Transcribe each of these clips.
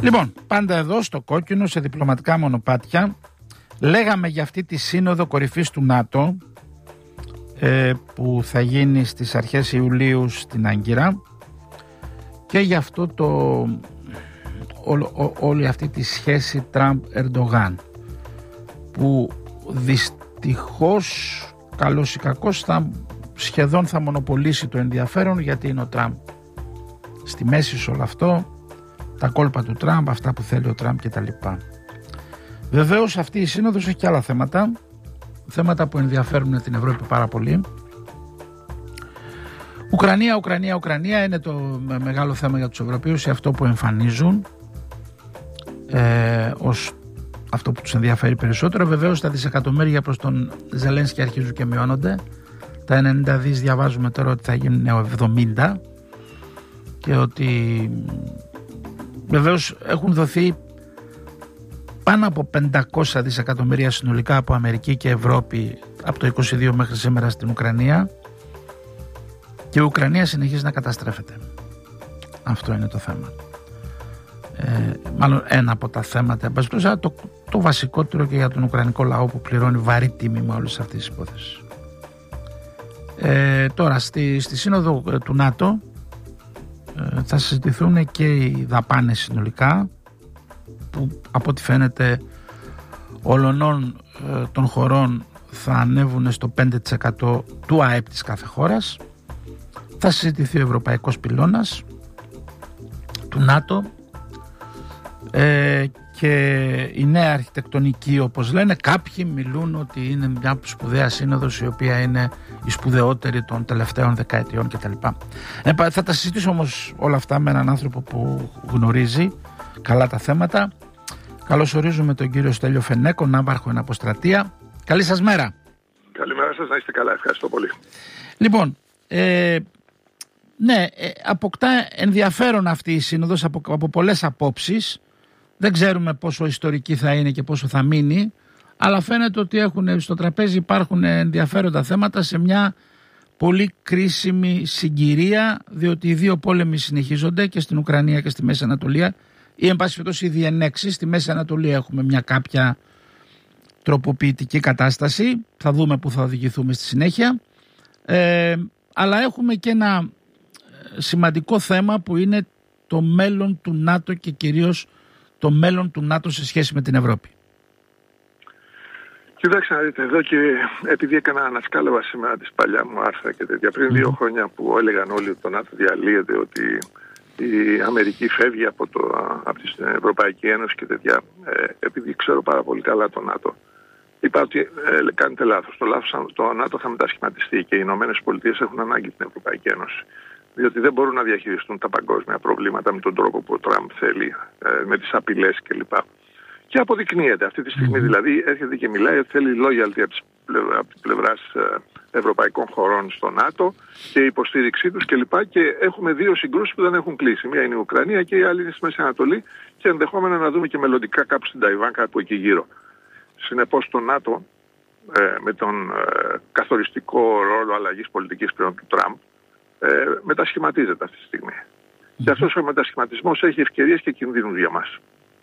Λοιπόν, πάντα εδώ στο κόκκινο, σε διπλωματικά μονοπάτια, λέγαμε για αυτή τη σύνοδο κορυφής του ΝΑΤΟ που θα γίνει στις αρχές Ιουλίου στην Άγκυρα και για αυτό όλη αυτή τη σχέση Τραμπ-Ερντογάν που δυστυχώς, καλώς ή κακώς, σχεδόν θα μονοπολίσει το ενδιαφέρον, γιατί είναι ο Τραμπ στη μέση σε όλο αυτό, τα κόλπα του Τραμπ, αυτά που θέλει ο Τραμπ κτλ. Βεβαίως αυτή η σύνοδος έχει και άλλα θέματα που ενδιαφέρουν την Ευρώπη πάρα πολύ. Ουκρανία είναι το μεγάλο θέμα για τους Ευρωπαίους, σε αυτό που εμφανίζουν ως αυτό που τους ενδιαφέρει περισσότερο. Βεβαίως τα δισεκατομμύρια προς τον Ζελένσκι αρχίζουν και μειώνονται. Τα 90 δις διαβάζουμε τώρα ότι θα γίνουν 70 και ότι βεβαίως έχουν δοθεί πάνω από 500 δισεκατομμύρια συνολικά από Αμερική και Ευρώπη από το 22 μέχρι σήμερα στην Ουκρανία και η Ουκρανία συνεχίζει να καταστρέφεται. Αυτό είναι το θέμα. Μάλλον ένα από τα θέματα, το βασικότερο και για τον Ουκρανικό λαό που πληρώνει βαρύ τίμημα όλες αυτές τις υπόθεσεις. Τώρα στη σύνοδο του ΝΑΤΟ θα συζητηθούν και οι δαπάνες συνολικά, που από ό,τι φαίνεται όλων των χωρών θα ανέβουν στο 5% του ΑΕΠ της κάθε χώρας. Θα συζητηθεί ο ευρωπαϊκός πυλώνας του ΝΑΤΟ και η νέα αρχιτεκτονική, όπως λένε. Κάποιοι μιλούν ότι είναι μια σπουδαία σύνοδος, η οποία είναι η σπουδαιότερη των τελευταίων δεκαετιών κτλ. Θα τα συζητήσω όμως όλα αυτά με έναν άνθρωπο που γνωρίζει καλά τα θέματα. Καλωσορίζουμε τον κύριο Στέλιο Φενέκο, ναύαρχο εν αποστρατεία. Καλή σας μέρα. Καλημέρα σας, να είστε καλά, ευχαριστώ πολύ. Λοιπόν, αποκτά ενδιαφέρον αυτή η σύνοδος από πολλές απόψεις. Δεν ξέρουμε πόσο ιστορική θα είναι και πόσο θα μείνει, αλλά φαίνεται ότι στο τραπέζι υπάρχουν ενδιαφέροντα θέματα σε μια πολύ κρίσιμη συγκυρία, διότι οι δύο πόλεμοι συνεχίζονται και στην Ουκρανία και στη Μέση Ανατολή, ή εν πάση περιπτώσει οι διενέξεις. Στη Μέση Ανατολή έχουμε μια κάποια τροποποιητική κατάσταση, θα δούμε που θα οδηγηθούμε στη συνέχεια, αλλά έχουμε και ένα σημαντικό θέμα που είναι το μέλλον του ΝΑΤΟ και κυρίως το μέλλον του ΝΑΤΟ σε σχέση με την Ευρώπη. Κοιτάξτε να δείτε εδώ, και επειδή έκανα ανασκάλευα σήμερα τις παλιά μου άρθρα και τέτοια, πριν 2 χρόνια που έλεγαν όλοι ότι το ΝΑΤΟ διαλύεται, ότι η Αμερική φεύγει από την Ευρωπαϊκή Ένωση και τέτοια, επειδή ξέρω πάρα πολύ καλά το ΝΑΤΟ, είπα ότι κάνετε λάθος. Το ΝΑΤΟ θα μετασχηματιστεί και οι Ηνωμένες Πολιτείες έχουν ανάγκη την Ευρωπαϊκή Ένωση. Διότι δεν μπορούν να διαχειριστούν τα παγκόσμια προβλήματα με τον τρόπο που ο Τραμπ θέλει, με τις απειλές κλπ. Και αποδεικνύεται αυτή τη στιγμή, δηλαδή έρχεται και μιλάει ότι θέλει loyalty από την πλευράς ευρωπαϊκών χωρών στο ΝΑΤΟ και η υποστήριξή τους κλπ. Και έχουμε 2 συγκρούσεις που δεν έχουν κλείσει. Μία είναι η Ουκρανία και η άλλη είναι στη Μέση Ανατολή, και ενδεχόμενα να δούμε και μελλοντικά κάπου στην Ταϊβάν, κάπου εκεί γύρω. Συνεπώς το ΝΑΤΟ, με τον καθοριστικό ρόλο αλλαγής πολιτικής πλέον του Τραμπ, μετασχηματίζεται αυτή τη στιγμή. Και αυτός ο μετασχηματισμός έχει ευκαιρίες και κινδύνους για μας.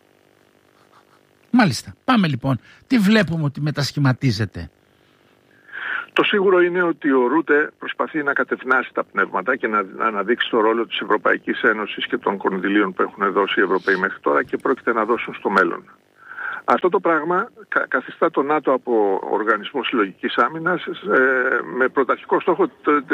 Μάλιστα. Πάμε λοιπόν. Τι βλέπουμε ότι μετασχηματίζεται? Το σίγουρο είναι ότι ο Ρούτε προσπαθεί να κατευνάσει τα πνεύματα και να αναδείξει το ρόλο της Ευρωπαϊκής Ένωσης και των κονδυλίων που έχουν δώσει οι Ευρωπαίοι μέχρι τώρα και πρόκειται να δώσουν στο μέλλον. Αυτό το πράγμα καθιστά το ΝΑΤΟ από οργανισμό συλλογικής άμυνας με πρωταρχικό στόχο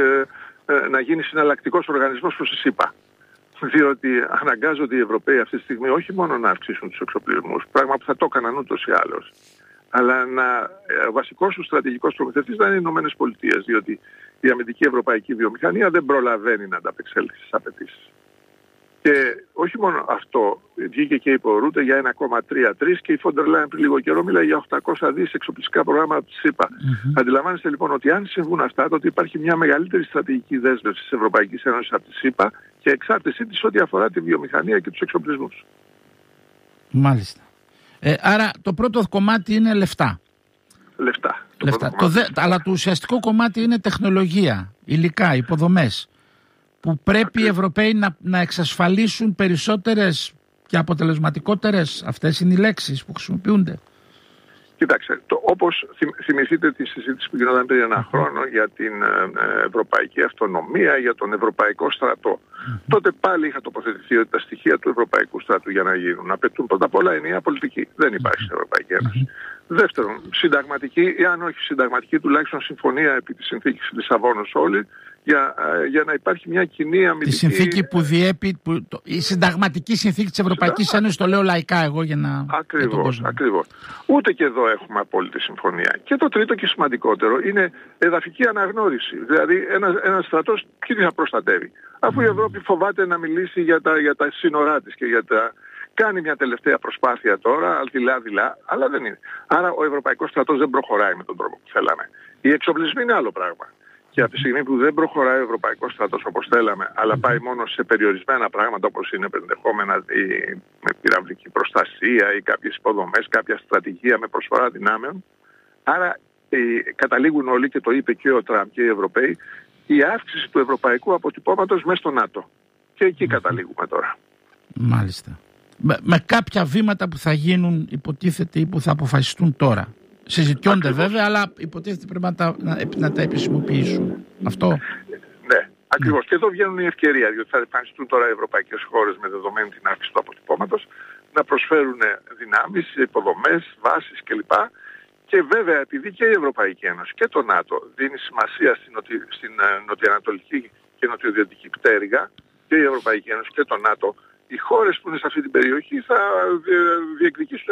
να γίνει συναλλακτικός οργανισμός προς τη ΣΥΠΑ. Διότι αναγκάζονται οι Ευρωπαίοι αυτή τη στιγμή όχι μόνο να αυξήσουν τους εξοπλισμούς, πράγμα που θα το έκαναν ούτως ή άλλως, αλλά ο βασικός του στρατηγικός προμηθευτής θα είναι οι Ηνωμένες Πολιτείες, διότι η αμυντική ευρωπαϊκή βιομηχανία δεν προλαβαίνει να ανταπεξέλθει στις απαιτήσεις. Και όχι μόνο αυτό, βγήκε και είπε ο Ρούτε για 1,33 και η Φόντερ Λάιεν πριν λίγο καιρό μιλάει για 800 δις εξοπλιστικά προγράμματα από τη ΣΥΠΑ. Αντιλαμβάνεστε λοιπόν ότι αν συμβούν αυτά, τότε υπάρχει μια μεγαλύτερη στρατηγική δέσμευση της Ευρωπαϊκής Ένωσης από τη ΣΥΠΑ και εξάρτησή της ό,τι αφορά τη βιομηχανία και τους εξοπλισμούς. Μάλιστα. Άρα το πρώτο κομμάτι είναι λεφτά. Λεφτά. Αλλά το ουσιαστικό κομμάτι είναι τεχνολογία, υλικά, υποδομές, που πρέπει οι Ευρωπαίοι να εξασφαλίσουν περισσότερες και αποτελεσματικότερες. Αυτές είναι οι λέξεις που χρησιμοποιούνται. Κοιτάξτε, όπως θυμηθείτε τη συζήτηση που γινόταν πριν ένα χρόνο για την ευρωπαϊκή αυτονομία, για τον ευρωπαϊκό στρατό. Τότε πάλι είχα τοποθετηθεί ότι τα στοιχεία του ευρωπαϊκού στρατού για να γίνουν απαιτούν πρώτα απ' όλα ενιαία πολιτική. Δεν υπάρχει στην Ευρωπαϊκή Ένωση. Δεύτερον, συνταγματική, ή αν όχι συνταγματική, τουλάχιστον συμφωνία επί της συνθήκης Λισαβόνος όλοι, για να υπάρχει μια κοινή αμυντική... Τη συνθήκη που διέπει, η συνταγματική συνθήκη της Ευρωπαϊκής Ένωσης, το λέω λαϊκά εγώ για να... Ακριβώς. Ούτε και εδώ έχουμε απόλυτη συμφωνία. Και το τρίτο και σημαντικότερο είναι εδαφική αναγνώριση. Δηλαδή ένας στρατός τι θα προστατεύει. Αφού η Ευρώπη φοβάται να μιλήσει για τα σύνορά της και κάνει μια τελευταία προσπάθεια τώρα, δειλά, αλλά δεν είναι. Άρα ο ευρωπαϊκός στρατός δεν προχωράει με τον τρόπο που θέλαμε. Οι εξοπλισμοί είναι άλλο πράγμα. Και από τη στιγμή που δεν προχωράει ο ευρωπαϊκός στρατός όπως θέλαμε, αλλά πάει μόνο σε περιορισμένα πράγματα όπως είναι ενδεχόμενα με πυραυλική προστασία ή κάποιες υποδομές, κάποια στρατηγία με προσφορά δυνάμεων, άρα καταλήγουν όλοι, και το είπε και ο Τραμπ και οι Ευρωπαίοι, η αύξηση του ευρωπαϊκού αποτυπώματος μέσα στο ΝΑΤΟ. Και εκεί καταλήγουμε τώρα. Μάλιστα. Με κάποια βήματα που θα γίνουν, υποτίθεται, ή που θα αποφασιστούν τώρα. Συζητιόνται βέβαια, αλλά υποτίθεται πρέπει να τα επισημοποιήσουν. Αυτό. Ναι, ακριβώς. Και εδώ βγαίνουν οι ευκαιρίες, διότι θα εμφανιστούν τώρα οι ευρωπαϊκές χώρες με δεδομένη την αύξηση του αποτυπώματος να προσφέρουν δυνάμεις, υποδομές, βάσεις κλπ. Και βέβαια, επειδή και η Ευρωπαϊκή Ένωση και το ΝΑΤΟ δίνει σημασία στην νοτιοανατολική και νοτιοδυτική πτέρυγα, και η Ευρωπαϊκή Ένωση και το ΝΑΤΟ, οι χώρες που είναι σε αυτή την περιοχή θα διεκδικήσουν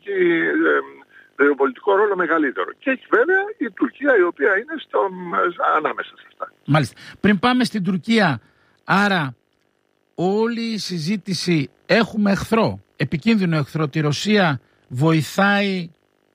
γεωπολιτικό ρόλο μεγαλύτερο. Και έχει βέβαια η Τουρκία, η οποία είναι ανάμεσα σε αυτά. Μάλιστα. Πριν πάμε στην Τουρκία, άρα όλη η συζήτηση, έχουμε εχθρό, επικίνδυνο εχθρό, τη Ρωσία, βοηθάει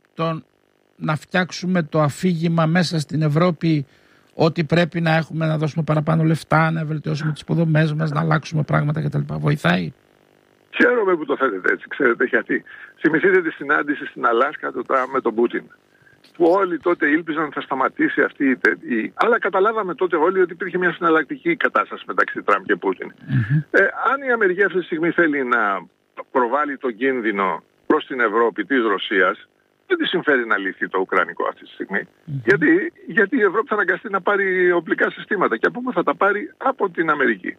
να φτιάξουμε το αφήγημα μέσα στην Ευρώπη ότι πρέπει να δώσουμε παραπάνω λεφτά, να βελτιώσουμε τις υποδομές μας, να αλλάξουμε πράγματα κτλ. Βοηθάει. Χαίρομαι που το θέλετε έτσι, ξέρετε γιατί. Θυμηθείτε τη συνάντηση στην Αλάσκα του Τραμπ με τον Πούτιν. Που όλοι τότε ήλπιζαν ότι θα σταματήσει αυτή αλλά καταλάβαμε τότε όλοι ότι υπήρχε μια συναλλακτική κατάσταση μεταξύ Τραμπ και Πούτιν. Αν η Αμερική αυτή τη στιγμή θέλει να προβάλλει τον κίνδυνο προς την Ευρώπη της Ρωσίας, δεν της συμφέρει να λυθεί το ουκρανικό αυτή τη στιγμή. Γιατί η Ευρώπη θα αναγκαστεί να πάρει οπλικά συστήματα. Και από πού θα τα πάρει? Από την Αμερική.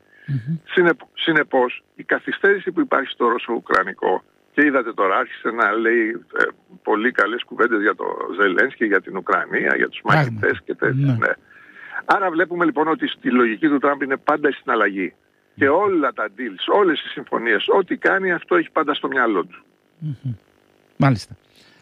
Συνεπώς, η καθυστέρηση που υπάρχει στο ρωσο-ουκρανικό, και είδατε τώρα άρχισε να λέει πολύ καλές κουβέντες για το Ζελένσκι, για την Ουκρανία, για τους μαχητές και τέτοια. Ναι. Άρα βλέπουμε λοιπόν ότι στη λογική του Τραμπ είναι πάντα η συναλλαγή. Και όλα τα deals, όλες οι συμφωνίες, ό,τι κάνει, αυτό έχει πάντα στο μυαλό του. Μάλιστα.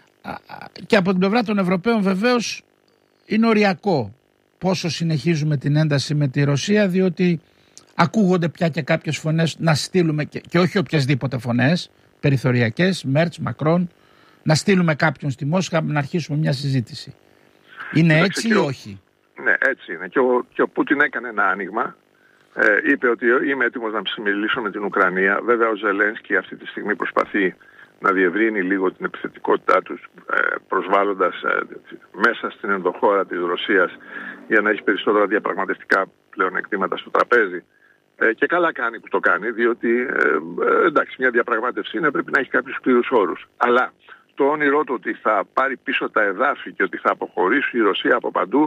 Και από την πλευρά των Ευρωπαίων βεβαίως είναι οριακό πόσο συνεχίζουμε την ένταση με τη Ρωσία, διότι ακούγονται πια και κάποιες φωνές να στείλουμε, και όχι οποιασδήποτε φωνές, περιθωριακές, Μέρτς, Μακρόν, να στείλουμε κάποιον στη Μόσχα να αρχίσουμε μια συζήτηση. Είναι έτσι ή όχι? Ναι, έτσι είναι. Και ο Πούτιν έκανε ένα άνοιγμα. Είπε ότι είμαι έτοιμος να μιλήσω με την Ουκρανία. Βέβαια ο Ζελένσκι αυτή τη στιγμή προσπαθεί να διευρύνει λίγο την επιθετικότητά τους, προσβάλλοντας μέσα στην ενδοχώρα της Ρωσίας για να έχει περισσότερα διαπραγματευτικά πλεονεκτήματα στο τραπέζι. Και καλά κάνει που το κάνει, διότι εντάξει, μια διαπραγμάτευση είναι, πρέπει να έχει κάποιους κλήρους όρους. Αλλά το όνειρό του ότι θα πάρει πίσω τα εδάφη και ότι θα αποχωρήσει η Ρωσία από παντού,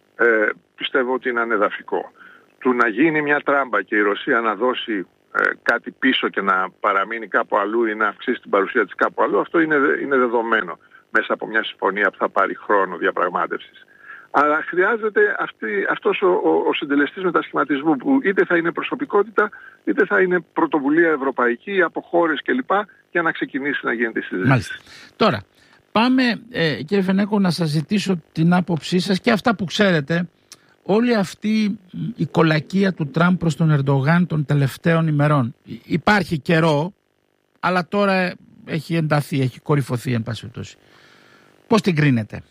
πιστεύω ότι είναι ανεδαφικό. Του να γίνει μια τράμπα και η Ρωσία να δώσει κάτι πίσω και να παραμείνει κάπου αλλού ή να αυξήσει την παρουσία της κάπου αλλού, αυτό είναι δεδομένο μέσα από μια συμφωνία που θα πάρει χρόνο διαπραγμάτευσης. Αλλά χρειάζεται αυτός ο συντελεστής μετασχηματισμού που είτε θα είναι προσωπικότητα είτε θα είναι πρωτοβουλία ευρωπαϊκή από χώρες κλπ. Για να ξεκινήσει να γίνεται η συζήτηση. Μάλιστα. Τώρα πάμε κύριε Φενέκο να σας ζητήσω την άποψή σας και αυτά που ξέρετε. Όλη αυτή η κολακία του Τραμπ προς τον Ερντογάν των τελευταίων ημερών. Υπάρχει καιρό, αλλά τώρα έχει ενταθεί, έχει κορυφωθεί εν πάση περιπτώσει. Πώς την κρίνετε?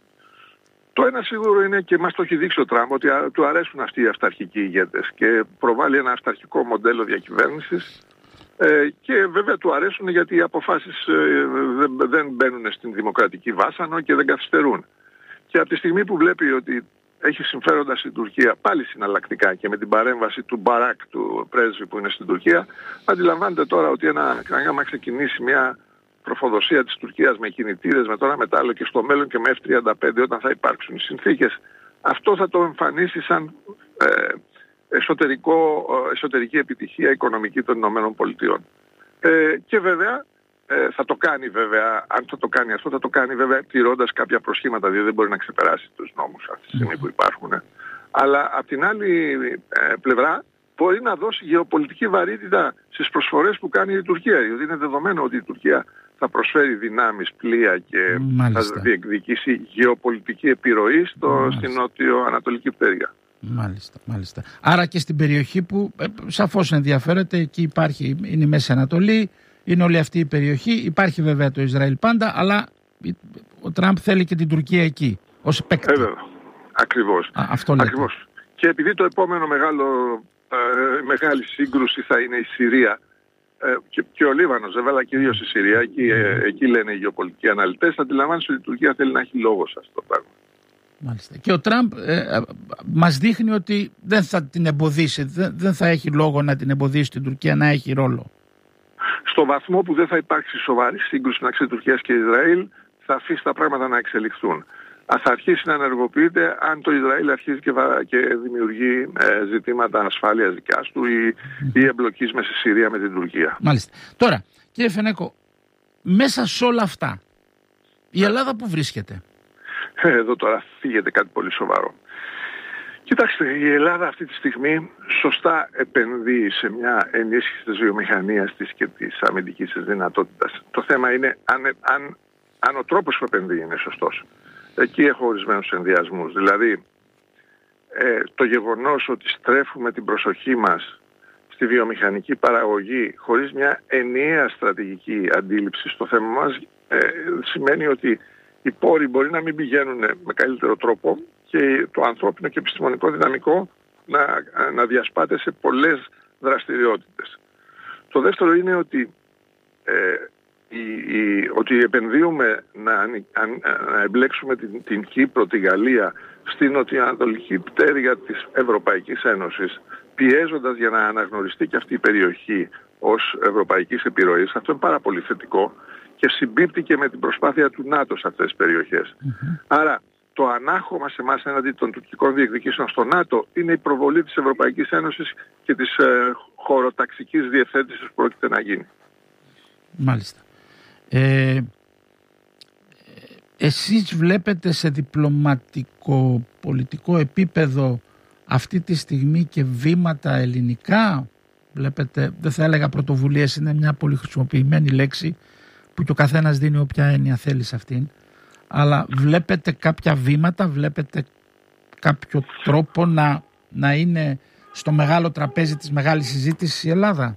Το ένα σίγουρο είναι, και μας το έχει δείξει ο Τραμπ, ότι του αρέσουν αυτοί οι αυταρχικοί ηγέτες και προβάλλει ένα αυταρχικό μοντέλο διακυβέρνησης, και βέβαια του αρέσουν γιατί οι αποφάσεις δεν μπαίνουν στην δημοκρατική βάσανο και δεν καθυστερούν. Και από τη στιγμή που βλέπει ότι έχει συμφέροντα στην Τουρκία πάλι συναλλακτικά και με την παρέμβαση του Μπαράκ, του πρέσβη που είναι στην Τουρκία, αντιλαμβάνεται τώρα ότι άμα ξεκινήσει μια τροφοδοσία της Τουρκίας με κινητήρες, με τώρα μετάλλο και στο μέλλον και με F-35 όταν θα υπάρξουν οι συνθήκες, αυτό θα το εμφανίσει σαν εσωτερική επιτυχία οικονομική των Ηνωμένων Πολιτειών. Και βέβαια θα το κάνει βέβαια, αν θα το κάνει αυτό, θα το κάνει βέβαια τηρώντας κάποια προσχήματα, διότι δεν μπορεί να ξεπεράσει τους νόμους αυτή τη στιγμή που υπάρχουν. Αλλά από την άλλη πλευρά μπορεί να δώσει γεωπολιτική βαρύτητα στις προσφορές που κάνει η Τουρκία, διότι είναι δεδομένο ότι η Τουρκία θα προσφέρει δυνάμεις, πλοία και θα διεκδικήσει γεωπολιτική επιρροή στην νότιο-ανατολική πτέρυγα. Μάλιστα. Άρα και στην περιοχή που σαφώς ενδιαφέρεται, εκεί υπάρχει, είναι η Μέση Ανατολή, είναι όλη αυτή η περιοχή, υπάρχει βέβαια το Ισραήλ πάντα, αλλά ο Τραμπ θέλει και την Τουρκία εκεί, ως παίκτη. Ακριβώς. Ακριβώς. Και επειδή το επόμενο μεγάλη σύγκρουση θα είναι η Συρία, και ο Λίβανος βέβαια, αλλά κυρίως η Συρία, εκεί λένε οι γεωπολιτικοί αναλυτές, αντιλαμβάνεσαι ότι η Τουρκία θέλει να έχει λόγο σε αυτό το πράγμα. Μάλιστα. Και ο Τραμπ μας δείχνει ότι δεν θα την εμποδίσει, δεν θα έχει λόγο να την εμποδίσει την Τουρκία να έχει ρόλο. Στο βαθμό που δεν θα υπάρξει σοβαρή σύγκρουση μεταξύ Τουρκίας και Ισραήλ, θα αφήσει τα πράγματα να εξελιχθούν. Θα αρχίσει να ενεργοποιείται αν το Ισραήλ αρχίζει και δημιουργεί ζητήματα ασφάλειας δικιάς του ή εμπλοκής με στη Συρία με την Τουρκία. Μάλιστα. Τώρα, κύριε Φενέκο, μέσα σε όλα αυτά, η Ελλάδα που βρίσκεται? Εδώ τώρα φύγεται κάτι πολύ σοβαρό. Κοιτάξτε, η Ελλάδα αυτή τη στιγμή σωστά επενδύει σε μια ενίσχυση της βιομηχανίας της και της αμυντικής της δυνατότητας. Το θέμα είναι αν ο τρόπος που επενδύει είναι σωστός. Εκεί έχω ορισμένους ενδιασμούς. Δηλαδή, το γεγονός ότι στρέφουμε την προσοχή μας στη βιομηχανική παραγωγή χωρίς μια ενιαία στρατηγική αντίληψη στο θέμα μας σημαίνει ότι οι πόροι μπορεί να μην πηγαίνουν με καλύτερο τρόπο και το ανθρώπινο και επιστημονικό δυναμικό να διασπάται σε πολλές δραστηριότητες. Το δεύτερο είναι ότι επενδύουμε να εμπλέξουμε την Κύπρο, τη Γαλλία στην νοτιοανατολική πτέρυγα της Ευρωπαϊκής Ένωσης, πιέζοντας για να αναγνωριστεί και αυτή η περιοχή ως ευρωπαϊκής επιρροής. Αυτό είναι πάρα πολύ θετικό και συμπίπτει και με την προσπάθεια του ΝΑΤΟ σε αυτές τις περιοχές. Άρα το ανάχωμα σε εμάς έναντι των τουρκικών διεκδικήσεων στο ΝΑΤΟ είναι η προβολή της Ευρωπαϊκής Ένωσης και της χωροταξικής διευθέτησης που πρόκειται να γίνει. Μάλιστα. Εσείς βλέπετε σε διπλωματικό πολιτικό επίπεδο αυτή τη στιγμή και βήματα ελληνικά? Βλέπετε, δεν θα έλεγα πρωτοβουλίες, είναι μια πολύ χρησιμοποιημένη λέξη που και ο καθένας δίνει όποια έννοια θέλει σε αυτήν, αλλά βλέπετε κάποια βήματα, βλέπετε κάποιο τρόπο να είναι στο μεγάλο τραπέζι της μεγάλης συζήτησης η Ελλάδα?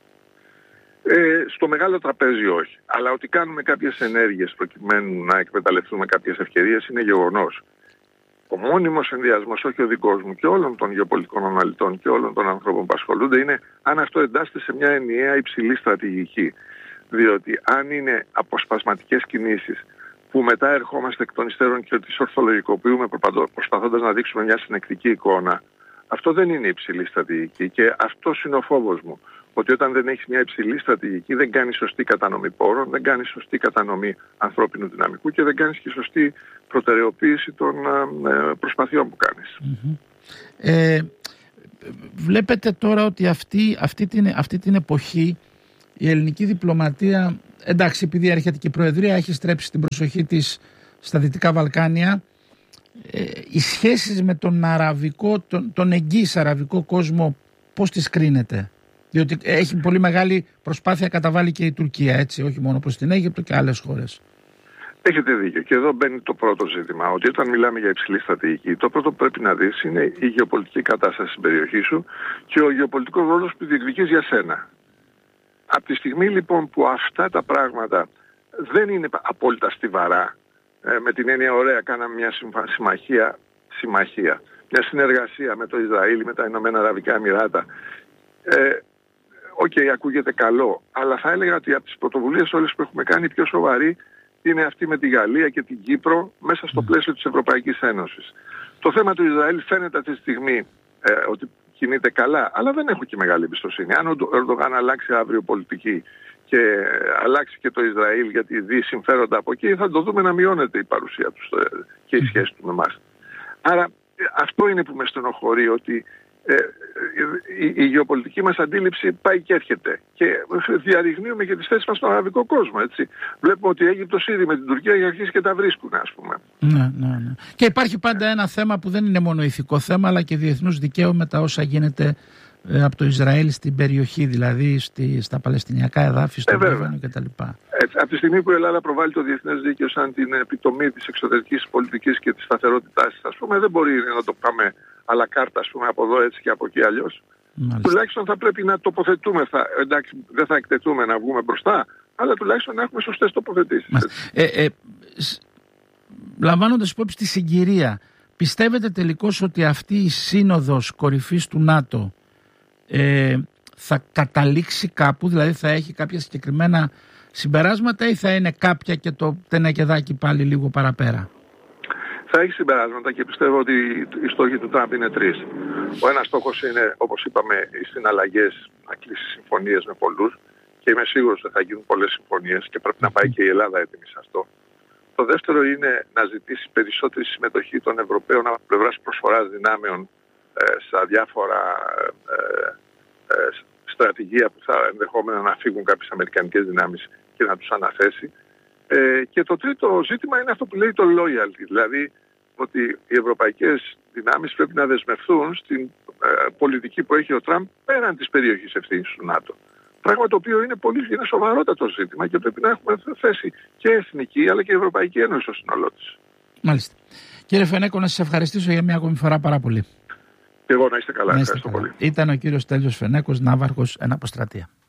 Στο μεγάλο τραπέζι όχι. Αλλά ότι κάνουμε κάποιες ενέργειες προκειμένου να εκμεταλλευτούμε κάποιες ευκαιρίες είναι γεγονός. Ο μόνιμος ενδιασμός, όχι ο δικός μου και όλων των γεωπολιτικών αναλυτών και όλων των ανθρώπων που ασχολούνται, είναι αν αυτό εντάσσεται σε μια ενιαία υψηλή στρατηγική. Διότι αν είναι αποσπασματικές κινήσεις που μετά ερχόμαστε εκ των υστέρων και τις ορθολογικοποιούμε προσπαθώντας να δείξουμε μια συνεκτική εικόνα, αυτό δεν είναι υψηλή στρατηγική και αυτός είναι ο φόβος μου. Ότι όταν δεν έχεις μια υψηλή στρατηγική δεν κάνεις σωστή κατανομή πόρων, δεν κάνεις σωστή κατανομή ανθρώπινου δυναμικού και δεν κάνεις και σωστή προτεραιοποίηση των προσπαθειών που κάνεις. Βλέπετε τώρα ότι αυτή την εποχή η ελληνική διπλωματία, εντάξει, επειδή έρχεται και η Προεδρία, έχει στρέψει την προσοχή της στα Δυτικά Βαλκάνια. Οι σχέσεις με τον αραβικό, τον εγγύς αραβικό κόσμο, πώς τις κρίνετε? Διότι έχει πολύ μεγάλη προσπάθεια καταβάλει και η Τουρκία, έτσι, όχι μόνο προς την Αίγυπτο και άλλες χώρες. Έχετε δίκιο. Και εδώ μπαίνει το πρώτο ζήτημα. Ότι όταν μιλάμε για υψηλή στρατηγική, το πρώτο που πρέπει να δεις είναι η γεωπολιτική κατάσταση στην περιοχή σου και ο γεωπολιτικός ρόλος που διεκδικείς για σένα. Από τη στιγμή λοιπόν που αυτά τα πράγματα δεν είναι απόλυτα στιβαρά, με την έννοια ωραία κάναμε μια συμμαχία, μια συνεργασία με το Ισραήλ, με τα Ηνωμένα Αραβικά Εμιράτα, ακούγεται καλό, αλλά θα έλεγα ότι από τις πρωτοβουλίες όλες που έχουμε κάνει, η πιο σοβαρή είναι αυτή με τη Γαλλία και την Κύπρο μέσα στο πλαίσιο της Ευρωπαϊκής Ένωσης. Το θέμα του Ισραήλ φαίνεται αυτή τη στιγμή ότι κινείται καλά, αλλά δεν έχω και μεγάλη εμπιστοσύνη. Αν ο Ερντογάν αλλάξει αύριο πολιτική και αλλάξει και το Ισραήλ γιατί δει συμφέροντα από εκεί, θα το δούμε να μειώνεται η παρουσία του και η σχέση του με εμάς. Άρα αυτό είναι που με στενοχωρεί, ότι η γεωπολιτική μας αντίληψη πάει και έρχεται και διαρριγνύουμε και τις θέσεις μας στον αραβικό κόσμο, έτσι. Βλέπουμε ότι η Αίγυπτος ήδη με την Τουρκία έχει αρχίσει και τα βρίσκουν, ας πούμε. Ναι. Και υπάρχει πάντα ένα θέμα που δεν είναι μόνο ηθικό θέμα, αλλά και διεθνούς δικαίου με τα όσα γίνεται από το Ισραήλ στην περιοχή, δηλαδή στα Παλαιστινιακά εδάφη, στο Λίβανο κτλ. Από τη στιγμή που η Ελλάδα προβάλλει το διεθνές δίκαιο σαν την επιτομή της εξωτερικής πολιτικής και της σταθερότητάς, ας πούμε, δεν μπορεί να το πάμε αλλά κάρτα, ας πούμε, από εδώ έτσι και από εκεί αλλιώς. Τουλάχιστον θα πρέπει να τοποθετούμε. Εντάξει, δεν θα εκτεθούμε να βγούμε μπροστά, αλλά τουλάχιστον να έχουμε σωστές τοποθετήσεις. Λαμβάνοντας υπόψη τη συγκυρία, πιστεύετε τελικώς ότι αυτή η σύνοδος κορυφής του ΝΑΤΟ θα καταλήξει κάπου, δηλαδή θα έχει κάποια συγκεκριμένα συμπεράσματα ή θα είναι κάποια και το τενεκεδάκι πάλι λίγο παραπέρα? Θα έχει συμπεράσματα και πιστεύω ότι οι στόχοι του Τραμπ είναι τρεις. Ο ένας στόχος είναι, όπως είπαμε, οι συναλλαγές, να κλείσει συμφωνίες με πολλούς και είμαι σίγουρος ότι θα γίνουν πολλές συμφωνίες και πρέπει να πάει και η Ελλάδα έτοιμη σε αυτό. Το δεύτερο είναι να ζητήσει περισσότερη συμμετοχή των Ευρωπαίων από πλευράς προσφοράς δυνάμεων στα διάφορα στρατηγία που θα ενδεχόμενα να φύγουν κάποιες αμερικανικές δυνάμεις και να τους αναθέσει. Και το τρίτο ζήτημα είναι αυτό που λέει το loyalty, δηλαδή ότι οι ευρωπαϊκές δυνάμεις πρέπει να δεσμευθούν στην πολιτική που έχει ο Τραμπ πέραν της περιοχής ευθύνης του ΝΑΤΟ. Πράγμα το οποίο είναι σοβαρότατο ζήτημα και πρέπει να έχουμε θέση και εθνική αλλά και η Ευρωπαϊκή Ένωση στο σύνολό της. Μάλιστα. Κύριε Φενέκο, να σας ευχαριστήσω για μια ακόμη φορά πάρα πολύ. Και εγώ να είστε καλά. Ευχαριστώ πολύ. Ήταν ο κύριος Στέλιος Φενέκος, ναύαρχος εν αποστρατεία.